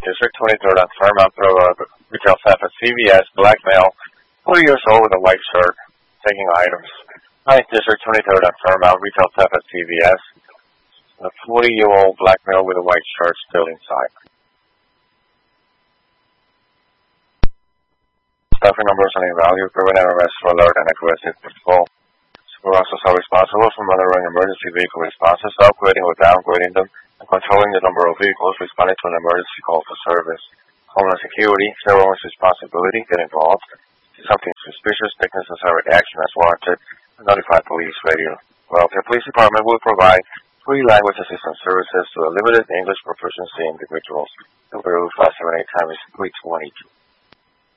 District 23rd on Fairmount Road, retail theft at CVS, black male, 40 years old with a white shirt, taking items. 9th District 23rd on Fairmount, retail theft at CVS, a 40-year-old black male with a white shirt still inside. Staffing numbers on value, prevent arrest for alert and aggressive patrol. Super officers are responsible for monitoring emergency vehicle responses, upgrading or downgrading them, and controlling the number of vehicles responding to an emergency call for service. Homeland Security, it's everyone's responsibility. Get involved. See something suspicious, take necessary action as warranted, and notify police radio. Well, the police department will provide free language assistance services to a limited English proficiency individuals. The 578 time is 322.